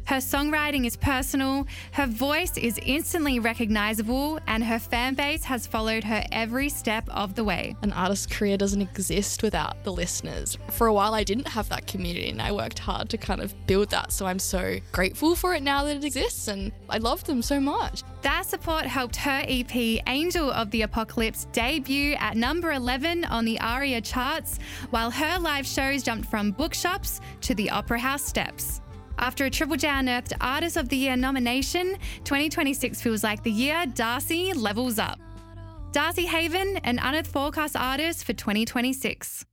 Her songwriting is personal, her voice is instantly recognisable, and her fan base has followed her every step of the way. An artist's career doesn't exist without the listeners. For a while, I didn't have that community and I worked hard to kind of build that. So I'm so grateful for it now that it exists and I love them so much. That support helped her EP Angel of the Apocalypse debut at number 11 on the ARIA charts, while her live shows jumped from bookshops to the Opera House steps. After a Triple J Unearthed Artist of the Year nomination, 2026 feels like the year Darcy levels up. Darcy Haven, an Unearthed Forecast artist for 2026.